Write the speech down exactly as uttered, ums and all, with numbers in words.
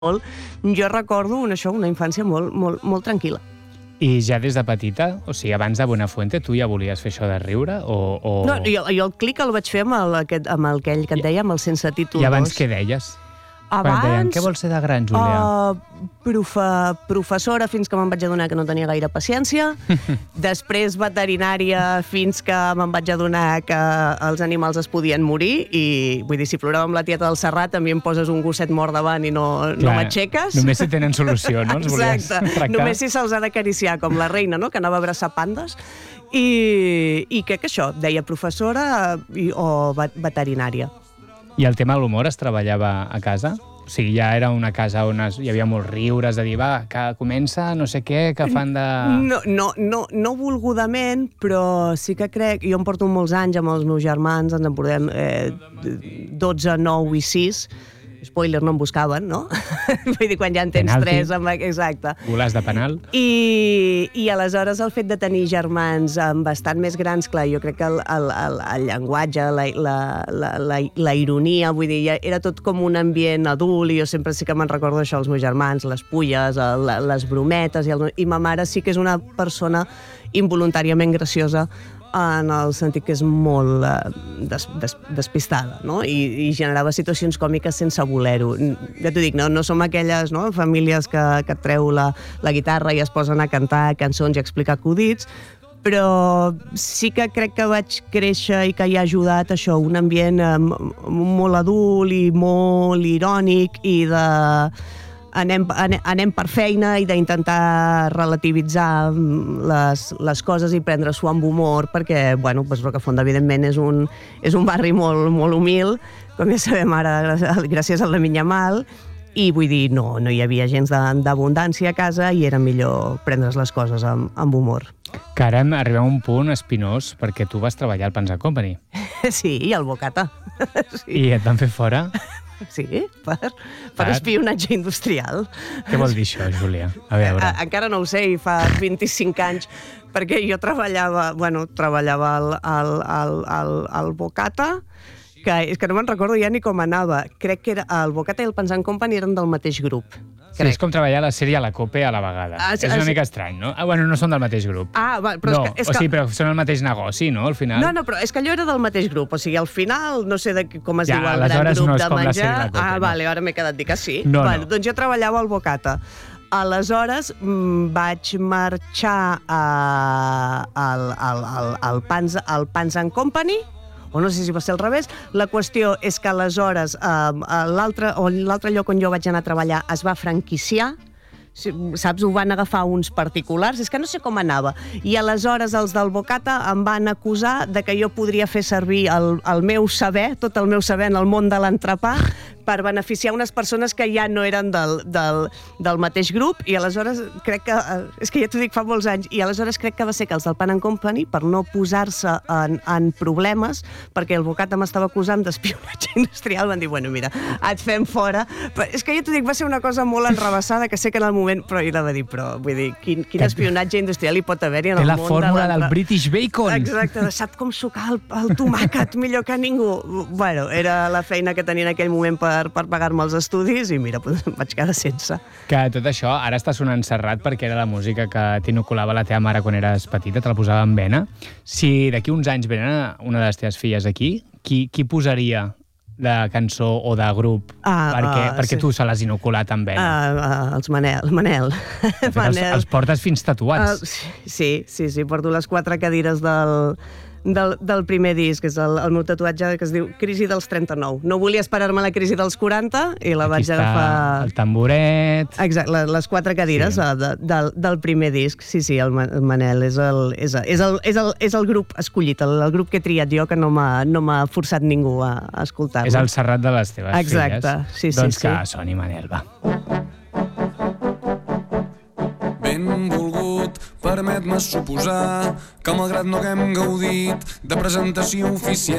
molt, jo recordo una, això, una infància molt, molt, molt tranquil·la. I ja des de petita, o sigui, abans de Buenafuente, tu ja volies fer això de riure? O, o... No, jo, jo el clic el vaig fer amb, el, aquest, amb el, aquell que et deia, amb el Sense títol. I abans què deies? Abans... Quan et deien, què vols ser de gran, Júlia? Uh, profe, professora, fins que me'n vaig adonar que no tenia gaire paciència. Després veterinària, fins que me'n vaig adonar que els animals es podien morir. I, vull dir, si plorava amb la tieta del Serrat, a mi em poses un gosset mort davant i no, no m'aixeques. Només si tenen solució, no? Els volies tractar. Només si se'ls ha d'acariciar, com la reina, no?, que anava a abraçar pandes. I, i crec que això, deia professora i, o veterinària. I el tema de l'humor es treballava a casa? O sigui, ja era una casa on es, hi havia molts riures, de dir, va, que comença no sé què, que fan de... No, no, no, no volgudament, però sí que crec... Jo em porto molts anys amb els meus germans, ens en portem eh, dotze, nou i sis... Spoiler, no em buscaven, no? Vull dir, quan ja en tens Penalti. tres... Amb... Exacte. Golàs de penal. I, I aleshores el fet de tenir germans bastant més grans, clar, jo crec que el, el, el, el llenguatge, la, la, la, la, la ironia, vull dir, ja era tot com un ambient adult, i jo sempre sí que me'n recordo això, els meus germans, les pulles, el, les brometes, i, el, i ma mare sí que és una persona involuntàriament graciosa, en el sentit que és molt eh, des, des, despistada, no? I, i generava situacions còmiques sense voler-ho. Ja t'ho dic, no, no som aquelles, no?, famílies que, que et treu la, la guitarra i es posen a cantar cançons i a explicar acudits, però sí que crec que vaig créixer i que hi ha ajudat això, un ambient eh, molt adult i molt irònic i de... Anem, anem per feina i d'intentar relativitzar les, les coses i prendre-s'ho amb humor, perquè, bueno, doncs Rocafonda, evidentment, és un, és un barri molt, molt humil, com ja sabem ara, gràcies a la Minyamal, i vull dir, no, no hi havia gens d'abundància a casa i era millor prendre's les coses amb, amb humor. Que ara arribem a un punt espinós, perquè tu vas treballar al Panza Company. Sí, i al Bocata. Sí. I et van fer fora? Sí, per, per espionatge industrial. Què vol dir això, Júlia? A veure. A, encara no ho sé, i fa vint-i-cinc anys, perquè jo treballava, bueno, treballava al, al, al, al, al Bocata, que és que no me'n recordo ja ni com anava. Crec que era, el Bocata i el Panza Company eren del mateix grup. Sí, és com treballar a la sèrie a la COPE a la vegada. Ah, és una ah, mica estrany, no? Ah, bueno, no són del mateix grup. Ah, va, però no, és que... És o sigui, que... però són el mateix negoci, no, al final? No, no, però és que allò era del mateix grup. O sigui, al final, no sé de com es ja, diu el gran grup no de menjar. COPE, ah, no. vale, ara m'he quedat dir que sí. No, bueno, no. Doncs jo treballava al Bocata. Aleshores mmm, vaig marxar a, al, al, al, al, Panza, al Panza Company, o no sé si va ser al revés. La qüestió és que aleshores eh, l'altre lloc on jo vaig anar a treballar es va franquiciar, saps, ho van agafar uns particulars, és que no sé com anava, i aleshores els del Bocata em van acusar de que jo podria fer servir el, el meu saber, tot el meu saber en el món de l'entrepà, per beneficiar unes persones que ja no eren del, del, del mateix grup, i aleshores crec que, és que ja t'ho dic fa molts anys, i aleshores crec que va ser que els del Pan and Company, per no posar-se en, en problemes, perquè el Bocata m'estava acusant d'espionatge industrial, van dir, bueno, mira, et fem fora. Però és que ja t'ho dic, va ser una cosa molt enrabassada, que sé que en el moment, però ella va dir, però vull dir, quin, quin espionatge industrial hi pot haver-hi en el món de l'entrepà. Té la fórmula del British Bacon. Exacte, sap com sucar el, el tomàquet millor que ningú. Bueno, era la feina que tenia en aquell moment per per, per pagar-me els estudis i mira, doncs em vaig quedar sense. Que tot això ara està sonant Serrat perquè era la música que t'inoculava la teva mare quan eres petita, te la posava en vena. Si d'aquí uns anys venen una de les teves filles aquí, qui, qui posaria de cançó o de grup ah, perquè, uh, perquè sí. tu se l'has inoculat en vena? Uh, uh, els Manel. Manel. Els, els portes fins tatuats. Uh, sí, sí, sí, porto les quatre cadires del... Del, del primer disc, és el, el meu tatuatge que es diu Crisi dels trenta-nou. No volia esperar-me a la crisi dels quaranta i la Aquí vaig agafar... el tamboret... Exacte, les quatre cadires sí. de, de, del primer disc. Sí, sí, el Manel és el, és, és el, és el, és el grup escollit, el, el grup que he triat jo, que no m'ha no m'ha forçat ningú a, a escoltar-lo. És el Serrat de les teves Exacte. filles. Sí, sí, doncs sí. que soni Manel, va. Benvolgut, permet-me suposar que malgrat no haguem gaudit de presentació oficial